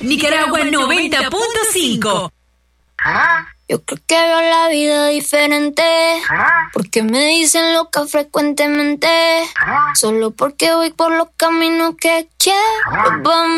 Nicaragua 90.5. Yo creo que veo la vida diferente, porque me dicen loca frecuentemente, solo porque voy por los caminos que quiero.